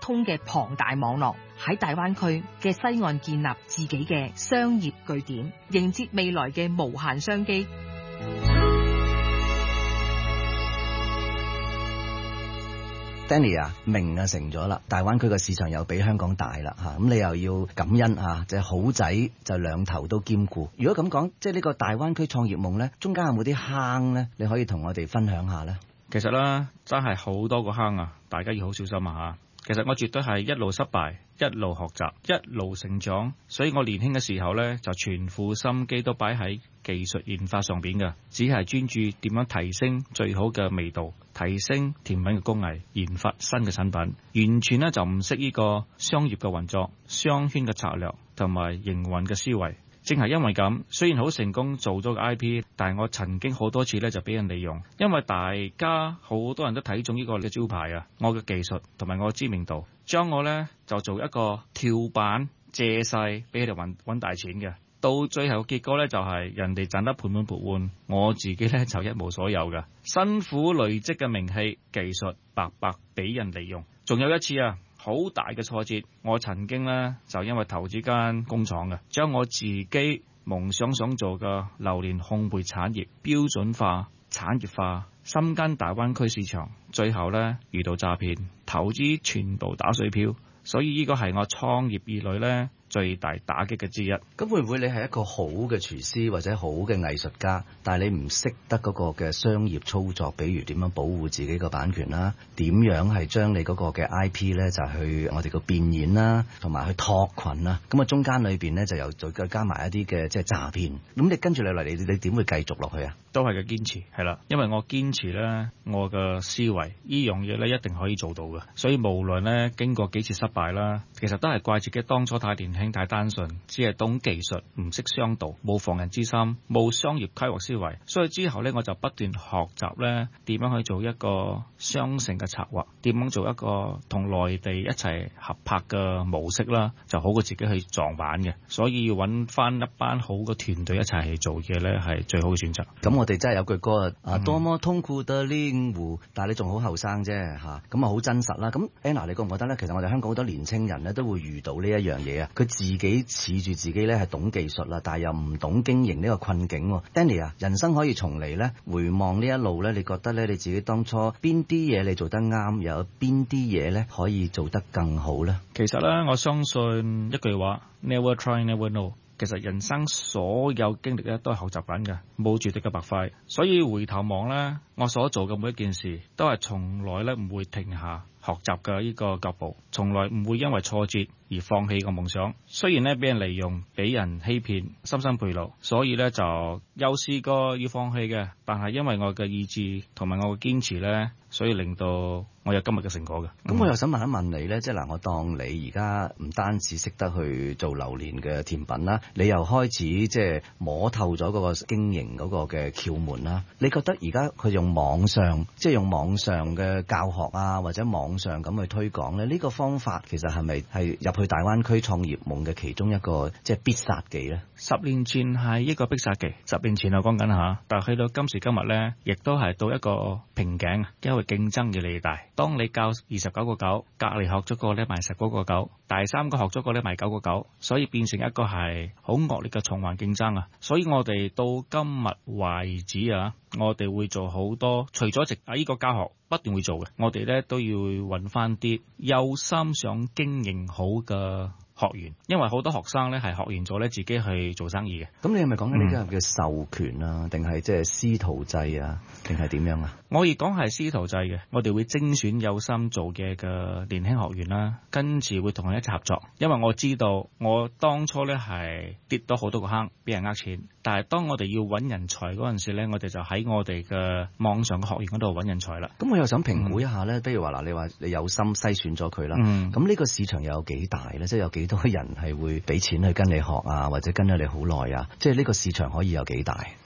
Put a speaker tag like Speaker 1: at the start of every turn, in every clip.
Speaker 1: 通嘅龐大網絡，喺大灣區嘅西岸建立自己嘅商業據點，迎接未來嘅無限商機。
Speaker 2: Danny 啊，明啊成咗啦，大灣區嘅市場又比香港大啦嚇，咁你又要感恩嚇，即係好仔就兩頭都兼顧。如果咁講，即係呢個大灣區創業夢咧，中間有冇啲坑咧？你可以同我哋分享下咧。
Speaker 3: 其實咧，真係好多個坑啊，大家要好小心啊嚇。其實我絕對係一路失敗，一路學習，一路成長，所以我年輕嘅時候咧，就全副心機都擺喺技術研發上邊嘅，只係專注點樣提升最好嘅味道，提升甜品嘅工藝，研發新嘅產品，完全咧就唔識呢個商業嘅運作、商圈嘅策略同埋營運嘅思維。正係因為咁，雖然好成功做咗個 IP， 但係我曾經好多次咧就俾人利用，因為大家好多人都睇中呢個嘅招牌啊，我嘅技術同埋我嘅知名度，將我咧就做一個跳板借勢俾佢哋揾大錢嘅。到最後結果咧就係人哋賺得盆滿缽滿，我自己咧就一無所有嘅，辛苦累積嘅名氣技術白白俾人利用。仲有一次啊，好大嘅挫折，我曾經呢，就因為投資間工廠嘅，將我自己夢想做嘅榴蓮烘焙產業標準化、產業化，深耕大灣區市場，最後呢，遇到詐騙，投資全部打水漂，所以呢個係我創業以來呢最大打擊嘅之一。
Speaker 2: 咁會唔會你係一個好嘅廚師或者好嘅藝術家，但係你唔識得嗰個嘅商業操作，比如點樣保護自己個版權啦，點樣係將你嗰個嘅 IP 咧就去我哋個變現啦，同埋去拓群啦。咁啊中間裏邊咧就又再加埋一啲嘅即係詐騙。咁你跟住你嚟，你點會繼續落去啊？
Speaker 3: 都係嘅堅持，係啦，因為我堅持咧，我嘅思維呢樣嘢咧一定可以做到嘅。所以無論咧經過幾次失敗啦，其實都係怪自己當初太年輕太單純，只係懂技術，唔識商道，冇防人之心，冇商業規劃思維。所以之後咧我就不斷學習咧點樣去做一個商城嘅策劃，點樣做一個同內地一齊合拍嘅模式啦，就好過自己去撞板嘅。所以要揾翻一班好嘅團隊一齊去做嘢咧，係最好嘅選擇。
Speaker 2: 咁我哋真係有句歌啊，多麼痛苦的領悟，但係你仲好後生啫嚇，咁啊好真實啦。咁 Anna 你覺唔覺得咧？其實我哋香港好多年青人咧都會遇到呢一樣嘢啊，佢自己恃住自己咧係懂技術啦，但係又唔懂經營呢個困境。Danny 啊，人生可以重嚟咧，回望呢一路咧，你覺得咧你自己當初邊啲嘢你做得啱，又有邊啲嘢咧可以做得更好咧？
Speaker 3: 其實咧，我相信一句話 ，Never try, never know。其實人生所有經歷咧都係學習緊嘅，冇絕對嘅白費。所以回頭望咧，我所做嘅每一件事都係從來咧唔會停下學習嘅呢個腳步，從來唔會因為挫折而放棄個夢想。雖然咧俾人利用、俾人欺騙、深深背路，所以咧就有試過要放棄嘅，但係因為我嘅意志同埋我嘅堅持咧，所以令到我有今日嘅成果嘅。
Speaker 2: 咁我又想問一問你咧，即係嗱，我當你而家唔單止識得去做榴蓮嘅甜品啦，你又開始即係摸透咗嗰個經營嗰個嘅竅門啦。你覺得而家佢用網上，即係用網上嘅教學啊，或者網上咁去推廣咧，呢個方法其實係咪係入去大灣區創業夢嘅其中一個即係必殺技咧
Speaker 3: ？10年前係一個必殺技，10年前我講緊嚇，但係去到今時今日咧，亦都係到一個瓶頸，因為競爭越嚟越大。當你教29個9，隔離學咗個咧賣19個9，第三個學咗個咧賣9個9，所以變成一個係好惡劣嘅循環競爭啊！所以我哋到今日為止啊，我哋會做好多，除咗呢個教學不斷會做嘅，我哋咧都要揾翻啲有心想經營好嘅學員，因為好多學生咧係學完咗咧自己去做生意嘅。
Speaker 2: 咁你係咪講緊呢個叫授權啊，定係即係師徒制啊，定係點樣啊？
Speaker 3: 我而講係師徒制嘅，我哋會精選有心做嘅年輕學員啦，跟住會同佢一齊合作。因為我知道我當初咧係跌到好多個坑，俾人呃錢。但係當我哋要揾人才嗰陣時咧，我哋就喺我哋嘅網上嘅學員嗰度揾人才啦。
Speaker 2: 咁我又想評估一下咧，比如話嗱，你話你有心篩選咗佢啦，咁呢個市場又有幾大咧？即係有幾多人係會俾錢去跟你學啊，或者跟咗你好耐啊？即係呢個市場可以有幾大？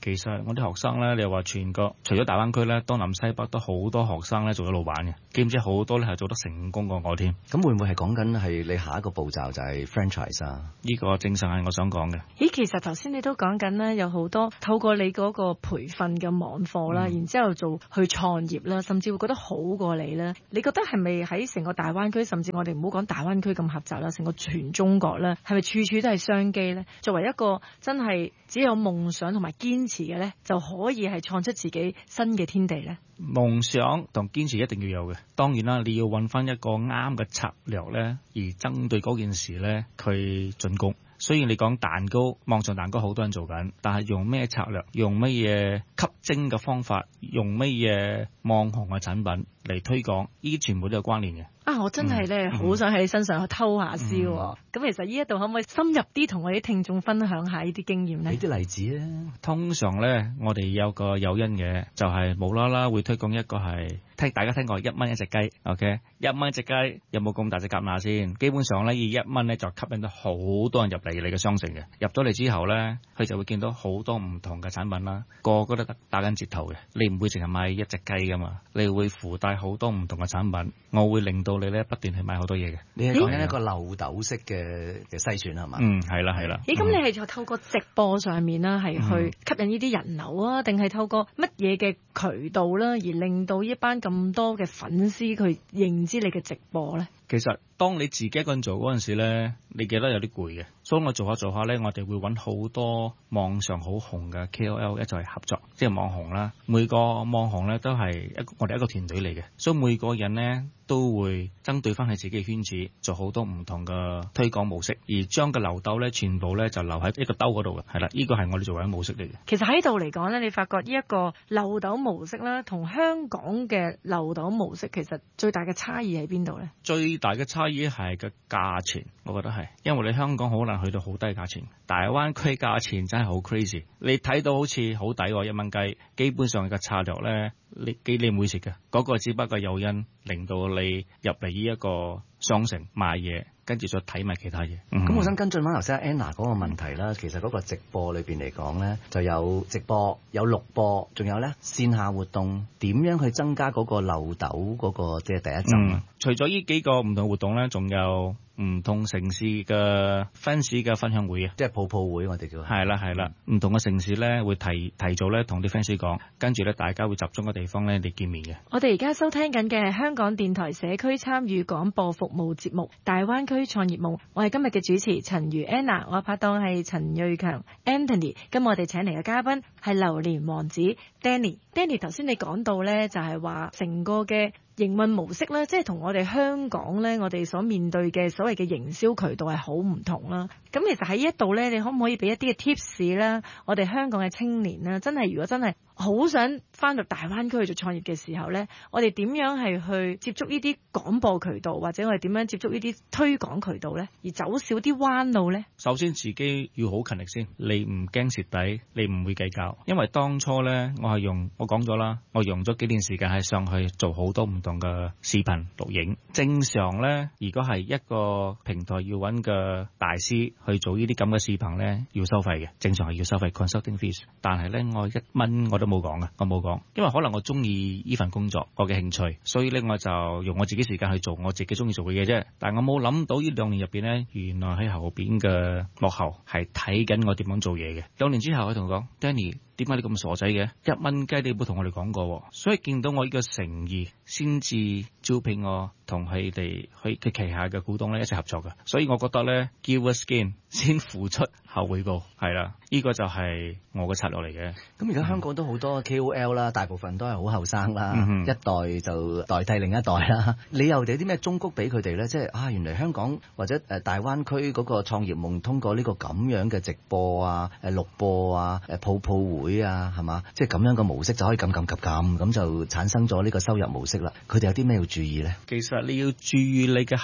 Speaker 3: 其實我啲學生咧，你話全國除咗大灣區咧，東南西北都好多學生咧做咗老闆嘅，兼且好多咧係做得成功過我添。
Speaker 2: 咁會唔會係講緊係你下一個步驟就係 franchise 啊？
Speaker 3: 呢個正正係我想講嘅。
Speaker 4: 咦，其實頭先你都講緊咧，有好多透過你嗰個培訓嘅網課啦，然之後做去創業啦，甚至會覺得好過你咧。你覺得係咪喺成個大灣區，甚至我哋唔好講大灣區咁狹窄啦，成個全中國咧，係咪處處都係商機咧？作為一個真係只有夢想同埋堅持嘅咧，就可以係創出自己新嘅天地咧。
Speaker 3: 夢想同堅持一定要有嘅，當然啦，你要揾翻一個啱嘅策略咧，而針對嗰件事咧，佢進攻。雖然你講蛋糕，網上蛋糕好多人做緊，但係用咩策略，用乜嘢吸睛嘅方法，用乜嘢網紅嘅產品嚟推廣，呢啲全部都有關聯嘅。
Speaker 4: 啊！我真係咧好想喺你身上去偷下燒喎。咁其實呢一度可唔可以深入啲同我哋啲聽眾分享下呢啲經驗咧？
Speaker 2: 俾啲例子啊！
Speaker 3: 通常咧，我哋有個誘因嘅，就係無啦啦會推廣一個係大家聽過1蚊一隻雞 ，OK？ 1蚊一隻雞有冇咁大隻蛤乸先？基本上咧，以1蚊咧就吸引到好多人入嚟你嘅商城嘅。入咗嚟之後咧，佢就會見到好多唔同嘅產品啦，個個都打緊折頭嘅。你唔會淨係買一隻雞噶嘛，你會附帶好多唔同嘅產品，我會令到你咧不斷去買好多嘢嘅。
Speaker 2: 你係講緊一個漏斗式嘅篩選係嘛？
Speaker 3: 係啦係啦。
Speaker 4: 咦，咁你係透過直播上面啦，係去吸引呢啲人流啊，定係透過乜嘢嘅渠道啦，而令到一班咁多嘅粉絲佢認知你嘅直播咧？
Speaker 3: 其實當你自己一個人做嗰陣時咧，你記得有啲攰嘅，所以我做下咧，我哋會揾好多網上好紅嘅 KOL 一齊合作，即係網紅啦。每個網紅咧都係我哋一個團隊嚟嘅，所以每個人咧都會針對翻佢自己嘅圈子，做好多唔同嘅推廣模式，而將個漏斗咧全部咧就留喺一個兜嗰度嘅，係啦，呢個係我哋做緊模式嚟嘅。
Speaker 4: 其實喺度嚟講咧，你發覺呢一個漏斗模式啦，同香港嘅漏斗模式其實最大嘅差異喺邊度咧？
Speaker 3: 最大嘅差異係個價錢，我覺得係，因為你香港好難去到好低價錢，大灣區價錢真係好 crazy， 你睇到好似好抵喎，1蚊雞，基本上嘅策略咧，你唔會食嘅，嗰個只不過誘因令到你入嚟呢一個商城買嘢，跟住再睇埋其他嘢。
Speaker 2: 咁我想跟進翻頭先 Anna 嗰個問題啦，其實嗰個直播裏邊嚟講咧，就有直播、有錄播，仲有咧線下活動，點樣去增加嗰個漏斗嗰個即係第一陣？
Speaker 3: 除咗呢幾個唔同活動咧，仲有唔同城市嘅 fans 嘅分享會啊，
Speaker 2: 即係泡泡會，我哋叫
Speaker 3: 係啦，唔同嘅城市咧會提早咧同啲 fans 講，跟住咧大家會集中嘅地方咧嚟見面嘅。
Speaker 4: 我哋而家收聽緊嘅係香港電台社區參與廣播服務節目《大灣區創業夢》，我係今日嘅主持陳如 Anna， 我拍檔係陳瑞強 Anthony， 今日我哋請嚟嘅嘉賓係榴蓮王子 Danny。Danny 頭先你講到咧，就係話成個嘅營運模式咧，即係同我哋香港咧，我哋所面對嘅所謂嘅營銷渠道係好唔同啦。咁其實喺呢一度咧，你可唔可以俾一啲嘅 tips 啦？我哋香港嘅青年啦，真係如果真係好想翻到大灣區去做創業嘅時候咧，我哋點樣係去接觸呢啲廣播渠道，或者我哋點樣接觸呢啲推廣渠道咧，而走少啲彎路咧？首先自己要好勤力先，你唔驚蝕底，你唔會計較。因為當初咧，我講咗啦，我用咗幾年時間係上去做好多唔同嘅視頻錄影。正常咧，如果係一個平台要揾嘅大師去做呢啲咁嘅視頻咧，要收費嘅，正常係要收費 consulting fees。但係咧，我1蚊我都冇講嘅，我冇講，因為可能我中意呢份工作，我嘅興趣，所以咧我就用我自己時間去做我自己中意做嘅嘢啫。但係我冇諗到呢2年入邊咧，原來喺後邊嘅幕後係睇緊我點樣做嘢嘅。2年之後佢同我講 Danny，點解你咁傻仔嘅？1蚊雞你冇同我哋講過，所以見到我呢個誠意，先至招聘我同佢哋佢旗下嘅股東咧一齊合作嘅。所以我覺得咧 give a skin 先付出後回報，係啦，呢個就係我嘅策略嚟嘅。咁而家香港都好多 KOL 啦，大部分都係好後生啦，一代就代替另一代啦。你又有啲咩忠告俾佢哋咧？即係原來香港或者大灣區嗰個創業夢，通過呢個咁樣嘅直播啊、錄播啊、泡泡會啊，係嘛？即係咁樣嘅模式就可以咁就產生咗呢個收入模式啦。佢哋有啲咩要注意咧？其實你要注意你嘅合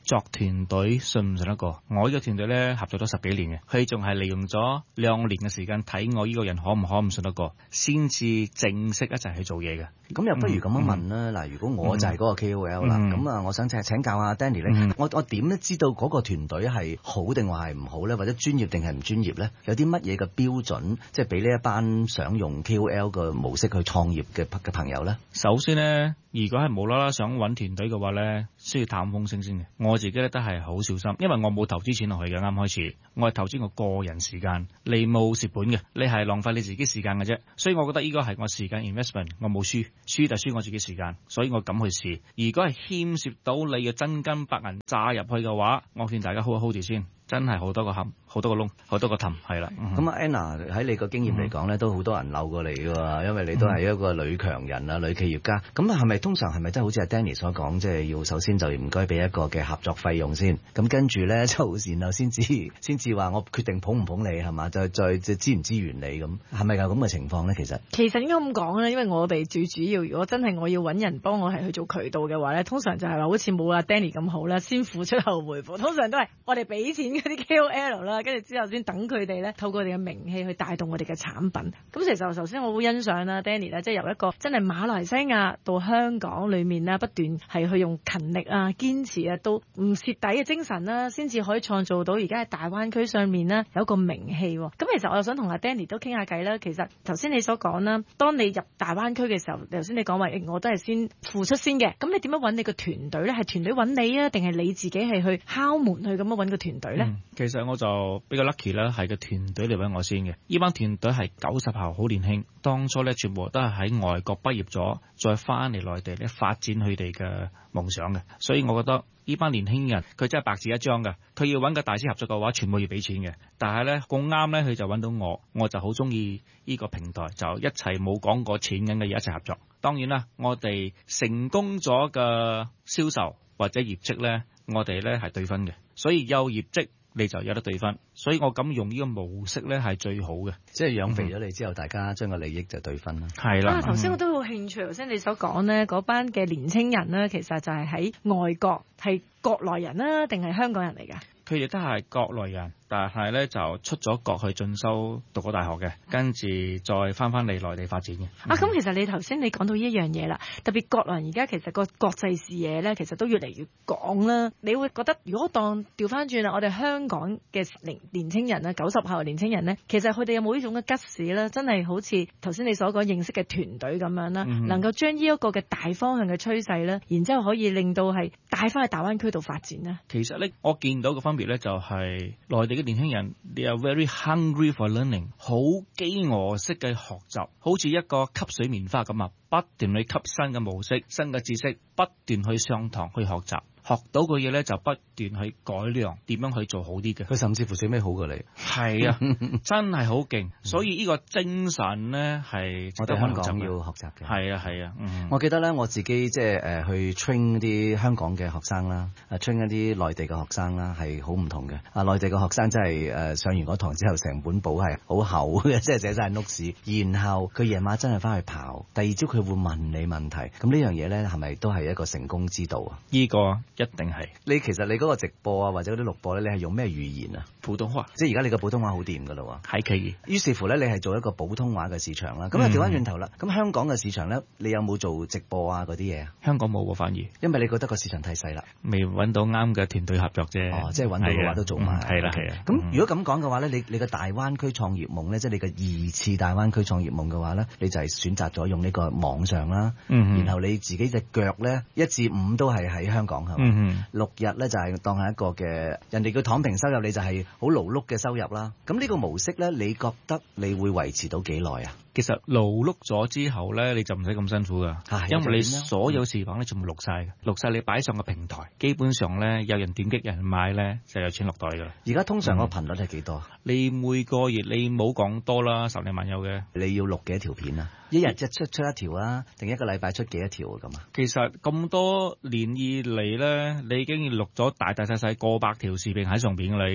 Speaker 3: 作團隊信唔信得過？我呢個團隊咧合作咗10幾年嘅，佢仲係利用咗2年嘅時間睇我呢個人可唔信得過，先至正式一齊去做嘢嘅。
Speaker 2: 咁又不如咁樣問啦，嗱，如果我就係嗰個 KOL 啦，咁啊，我想請教下 Danny 咧，我點咧知道嗰個團隊係好定話係唔好咧，或者專業定係唔專業咧？有啲乜嘢嘅標準，即係俾呢一班想用 KOL 嘅模式去創業嘅朋友咧？
Speaker 3: 首先咧，如果係無啦啦想揾團隊嘅話咧，需要探風聲先嘅。我自己咧都係好小心，因為我冇投資錢落去嘅，啱開始，我係投資我個人時間，你冇蝕本嘅，你係浪費你自己時間嘅啫。所以我覺得呢個係我時間 investment， 我冇輸就輸我自己時間，所以我敢去試。如果係牽涉到你嘅真金白銀炸入去嘅話，我勸大家 hold 住先。真係好多個坎，好多個窿，好多個氹，係啦。
Speaker 2: 咁啊 Anna 喺你個經驗嚟講咧，都好多人漏過嚟㗎喎，因為你都係一個女強人啊，女企業家。咁係咪通常係咪真係好似阿 Danny 所講，即係要首先就唔該俾一個嘅合作費用先，咁跟住咧就然後先至話我決定捧唔捧你係嘛？再支唔支援你咁，係咪有咁嘅情況咧？其實
Speaker 4: 應該咁講啦，因為我哋最主要，如果真係我要揾人幫我係去做渠道嘅話咧，通常就係話好似冇阿 Danny 咁好啦，先付出後回報，通常都係我哋俾錢嗰啲 KOL 啦，跟住之後先等佢哋咧透過佢哋嘅名氣去帶動我哋嘅產品。咁其實首先我好欣賞啦 Danny 咧，即係由一個真係馬來西亞到香港裏面啦，不斷係去用勤力啊、堅持啊，到唔蝕底嘅精神啦，先至可以創造到而家喺大灣區上面啦有一個名氣。咁其實我又想同阿 Danny 都傾下偈啦。其實頭先你所講啦，當你入大灣區嘅時候，頭先你講話我都係先付出先嘅。咁你點樣揾你個團隊咧？係團隊揾你啊，定係你自己係去敲門去咁樣揾個團隊咧？
Speaker 3: 其實我就比較 lucky 啦，係個團隊嚟揾我先嘅。呢班團隊係90後，好年輕，當初咧全部都係喺外國畢業咗，再翻嚟內地咧發展佢哋嘅夢想嘅。所以我覺得呢班年輕人佢真係白紙一張㗎。佢要揾個大師合作嘅話，全部要俾錢嘅。但係咧咁啱咧，佢就揾到我就好中意呢個平台，就一齊冇講過錢緊嘅嘢一齊合作。當然啦，我哋成功咗嘅銷售或者業績咧，我哋咧係對分嘅。所以有業績你就有得對分，所以我敢用呢個模式咧係最好嘅，
Speaker 2: 即係養肥咗你之後，大家將個利益就對分啦。
Speaker 3: 係啦。
Speaker 4: 頭先我都好興趣，頭先你所講咧嗰班嘅年青人咧，其實就係喺外國，係國內人啦，定係香港人嚟㗎？
Speaker 3: 佢哋都係國內人，但係咧就出咗國去進修，讀咗大學嘅，跟住再翻嚟內地發展嘅。
Speaker 4: 咁其實你頭先你講到呢一樣嘢啦，特別國內人而家其實個國際視野咧，其實都越嚟越廣啦。你會覺得如果當調翻轉啦，我哋香港嘅年青人啦，90後嘅年青人咧，其實佢哋有冇呢種嘅吉士咧？真係好似頭先你所講認識嘅團隊咁樣啦，能夠將呢一個嘅大方向嘅趨勢咧，然之後可以令到係帶翻去大灣區度發展咧。
Speaker 3: 其實咧，我見到嘅分別咧就係內地嘅年輕人 ，they are very hungry for learning， 好飢餓式嘅學習，好似一個吸水棉花咁啊，不斷去吸新嘅模式、新嘅知識，不斷去上堂去學習。學到嘅嘢咧就不斷去改良，點樣去做好啲嘅。
Speaker 2: 佢甚至乎寫咩好過你。
Speaker 3: 係啊，真係好勁。所以呢個精神咧係
Speaker 2: 我哋香港要學習嘅。
Speaker 3: 係啊。
Speaker 2: 我記得咧，我自己即係去 train 啲香港嘅學生啦，train 一啲內地嘅學生啦，係好唔同嘅。內地嘅學生真係上完嗰堂之後，成本簿係好厚嘅，即係寫晒 notes。然後佢夜晚真係翻去刨，第二朝佢會問你問題。咁呢樣嘢咧係咪都係一個成功之道啊？
Speaker 3: 呢個一定係。
Speaker 2: 其實你嗰個直播啊，或者嗰啲錄播咧，你係用咩語言啊？
Speaker 3: 普通話。
Speaker 2: 即係而家你個普通話好掂㗎啦喎。
Speaker 3: 係企業。
Speaker 2: 於是乎咧，你係做一個普通話嘅市場啦。咁啊調翻轉頭啦，咁香港嘅市場咧，你有冇做直播啊嗰啲嘢啊？
Speaker 3: 香港冇喎，反而。因
Speaker 2: 為你覺得個市場太細啦，
Speaker 3: 未揾到啱嘅團隊合作啫。即係
Speaker 2: 揾到嘅話都做埋。
Speaker 3: 係啦。
Speaker 2: 咁如果咁講嘅話咧，你個大灣區創業夢咧，即係你個2次大灣區創業夢嘅話咧，你就係選擇咗用呢個網上啦。然後你自己隻腳咧1至5都係喺香港係嘛？6日咧就係當係一個嘅人哋叫躺平收入，你就係好勞碌嘅收入啦。咁呢個模式咧，你覺得你會維持到幾耐啊？
Speaker 3: 其實勞碌咗之後咧，你就唔使咁辛苦噶，因為你所有視頻咧全部錄晒你擺上個平台，基本上咧有人點擊有人買咧就有錢落袋噶啦。
Speaker 2: 而家通常個頻率係幾多？
Speaker 3: 你每個月你冇講多啦，10零萬有嘅。
Speaker 2: 你要錄幾多條片啊？一日即出一條啊？定一個禮拜出幾多條啊？咁啊？
Speaker 3: 其實咁多年以嚟咧，你已經錄咗大細過百條視頻喺上邊㗎啦，而家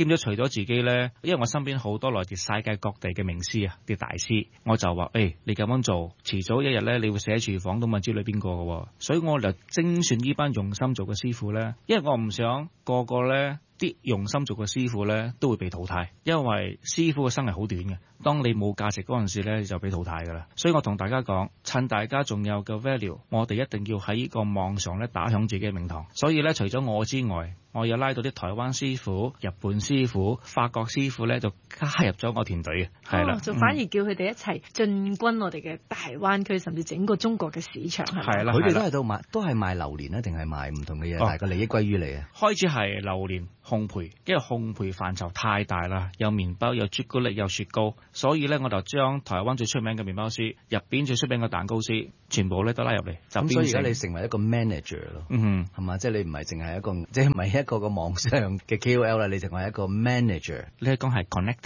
Speaker 3: 兼咗除咗自己咧，因為我身邊好多來自世界各地嘅名師啊，啲大師，我就話你咁樣做，遲早一日咧，你會寫喺廚房都唔知你邊個嘅，所以我就精選呢班用心做嘅師傅咧，因為我唔想個個咧啲用心做嘅師傅咧都會被淘汰，因為師傅嘅生涯好短嘅，當你冇價值嗰陣時咧，你就被淘汰噶啦。所以我同大家講，趁大家仲有嘅 value， 我哋一定要喺呢個網上咧打響自己嘅名堂。所以咧，除咗我之外，我有拉到啲台灣師傅、日本師傅、法國師傅咧，就加入咗我團隊嘅，係啦，
Speaker 4: 就反而叫佢哋一齊進軍我哋嘅大灣區，甚至整個中國嘅市場，係
Speaker 3: 啦。
Speaker 2: 佢哋都喺度賣，都係賣榴蓮啊，定係賣唔同嘅嘢？大家利益歸於你啊。
Speaker 3: 開始係榴蓮烘焙，因為烘焙範疇太大啦，有麵包、有朱古力、有雪糕，所以咧我就將台灣最出名嘅麵包師、入邊最出名嘅蛋糕師，全部咧都拉入嚟。
Speaker 2: 咁所以而家你成為一個 manager 咯，係嘛？即係你唔係淨係一個，即係唔係一個網上嘅 KOL 啦，你成為一個 manager。
Speaker 3: 你係講係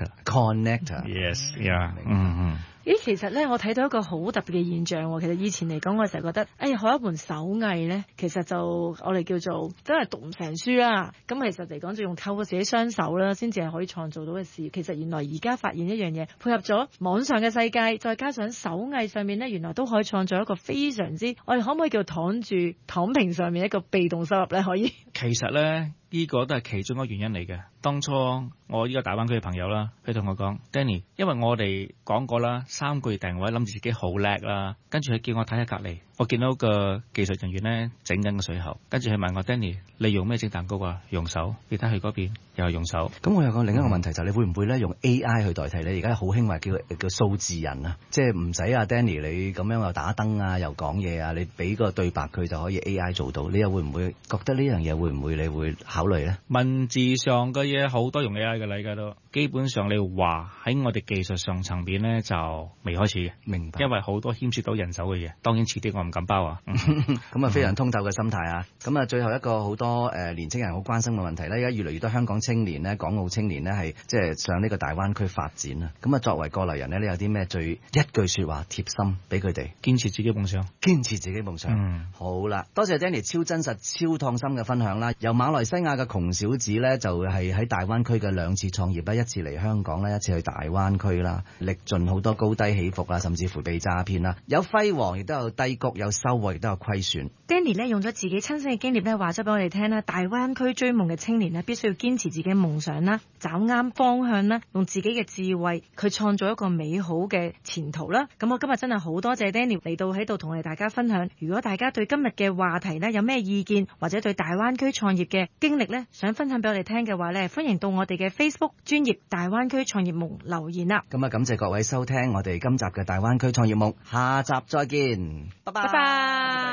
Speaker 3: connector。Yes，yeah，
Speaker 4: 其實咧，我睇到一個好特別嘅現象喎。其實以前嚟講，我成日覺得，學一門手藝咧，其實就我哋叫做真係讀唔成書啦。咁其實嚟講，就用透過自己雙手啦，先至係可以創造到嘅事。其實原來而家發現一樣嘢，配合咗網上嘅世界，再加上手藝上面咧，原來都可以創造一個非常之，我哋可唔可以叫躺平上面一個被動收入咧？可以。
Speaker 3: 其實咧。呢個都係其中一個原因嚟嘅。當初我呢個大灣區嘅朋友啦，佢同我講 Danny， 因為我哋講過啦，3個月訂位，諗住自己好叻啦，跟住佢叫我睇下隔離，我見到個技術人員咧整緊個水喉，跟住佢問我 Danny， 你用咩整蛋糕啊？用手，你睇佢嗰邊又係用手。
Speaker 2: 咁我有個另一個問題就係你會唔會咧用 AI 去代替你？而家好興話叫數字人啊，即係唔使啊 Danny 你咁樣又打燈啊，又講嘢啊，你俾個對白佢就可以 AI 做到。你又會唔會覺得呢樣嘢會唔會你會考慮咧？
Speaker 3: 文字上嘅嘢好多用 AI 嘅啦，而家都基本上你話喺我哋技術上層面咧就未開始嘅。
Speaker 2: 明白。
Speaker 3: 因為好多牽涉到人手嘅嘢，當然遲啲我唔敢包啊。
Speaker 2: 咁啊非常通透嘅心態啊。咁啊最後一個好多年青人好關心嘅問題咧，而家越嚟越多香港青年咧、港澳青年咧係即係上呢個大灣區發展啊。咁啊作為過來人咧，你有啲咩一句説話貼心俾佢哋？
Speaker 3: 堅持自己夢想，
Speaker 2: 堅持自己夢想。好啦，多謝 Danny 超真實、超創新嘅分享啦。由馬來西亞嘅窮小子咧，就係喺大灣區嘅2次創業啦，一次嚟香港啦，一次去大灣區啦，歷盡好多高低起伏啦，甚至乎被詐騙啦，有輝煌亦都有低谷，有收穫亦都有虧損。
Speaker 4: Danny 咧用咗自己親身嘅經驗咧話咗俾我哋聽啦，大灣區追夢嘅青年咧必須要堅持自己嘅夢想啦，找啱方向啦，用自己嘅智慧去創造一個美好嘅前途啦。咁我今日真係好多謝 Danny 嚟到喺度同我哋大家分享。如果大家對今日嘅話題咧有咩意見，或者對大灣區創業嘅經歷咧想分享俾我哋聽嘅話咧，歡迎到我哋嘅 Facebook 專頁大灣區創業夢留言啦。
Speaker 2: 咁啊，感謝各位收聽我哋今集嘅大灣區創業夢，下集再見，拜拜。